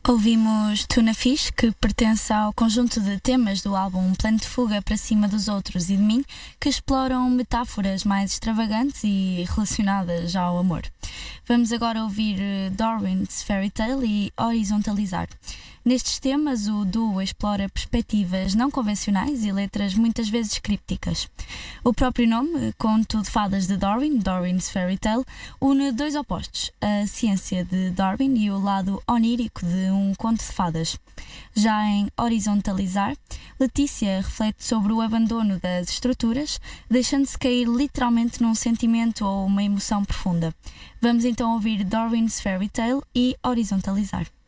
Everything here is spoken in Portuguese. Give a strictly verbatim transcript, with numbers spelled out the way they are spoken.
Ouvimos Tuna Fish, que pertence ao conjunto de temas do álbum Plano de Fuga para Cima dos Outros e de Mim, que exploram metáforas mais extravagantes e relacionadas ao amor. Vamos agora ouvir Darwin's Fairy Tale e Horizontalizar. Nestes temas, o duo explora perspectivas não convencionais e letras muitas vezes crípticas. O próprio nome, Conto de Fadas de Darwin, Darwin's Fairy Tale, une dois opostos, a ciência de Darwin e o lado onírico de um conto de fadas. Já em Horizontalizar, Letícia reflete sobre o abandono das estruturas, deixando-se cair literalmente num sentimento ou uma emoção profunda. Vamos então ouvir Darwin's Fairy Tale e Horizontalizar.